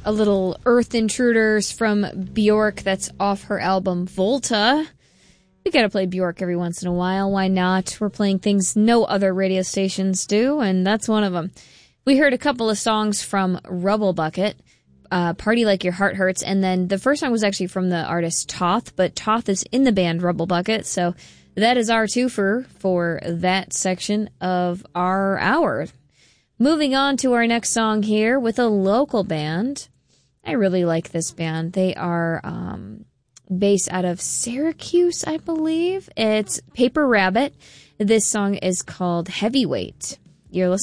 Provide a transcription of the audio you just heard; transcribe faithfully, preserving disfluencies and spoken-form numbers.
a little Earth Intruders from Bjork that's off her album Volta. We gotta play Bjork every once in a while. Why not? We're playing things no other radio stations do, and that's one of them. We heard a couple of songs from Rubble Bucket, uh, Party Like Your Heart Hurts, and then the first song was actually from the artist Toth, but Toth is in the band Rubble Bucket, so that is our twofer for that section of our hour. Moving on to our next song here with a local band. I really like this band. They are um, based out of Syracuse, I believe. It's Paper Rabbit. This song is called Heavyweight. You're listening